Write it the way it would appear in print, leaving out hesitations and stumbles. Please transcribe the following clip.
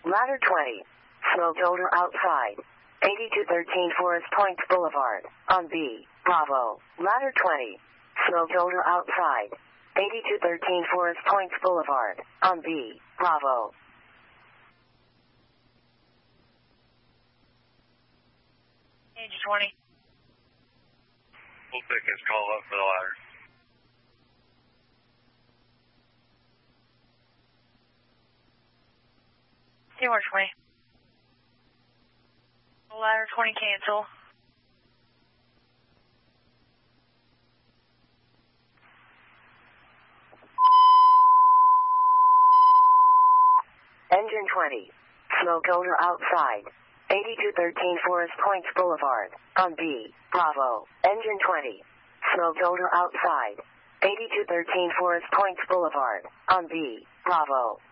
Ladder 20. Smoke odor outside. 8213 Forest Point Boulevard. On B. Bravo. Ladder 20. Smoke odor outside. 8213 Forest Point Boulevard. On B. Bravo. Page 20. We'll take his call up for the ladder. Seymour 20. Ladder 20 cancel. Engine 20. Smoke odor outside. 8213 Forest Point Boulevard. On B. Bravo. Engine 20. Smoke odor outside. 8213 Forest Point Boulevard. On B. Bravo.